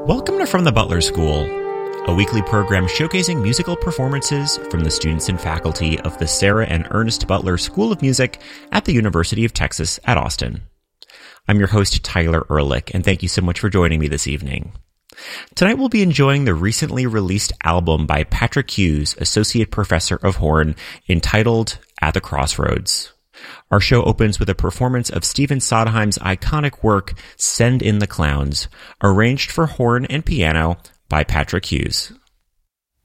Welcome to From the Butler School, a weekly program showcasing musical performances from the students and faculty of the Sarah and Ernest Butler School of Music at the University of Texas at Austin. I'm your host, Tyler Ehrlich, and thank you so much for joining me this evening. Tonight we'll be enjoying the recently released album by Patrick Hughes, Associate Professor of Horn, entitled At the Crossroads. Our show opens with a performance of Stephen Sondheim's iconic work, Send in the Clowns, arranged for horn and piano by Patrick Hughes.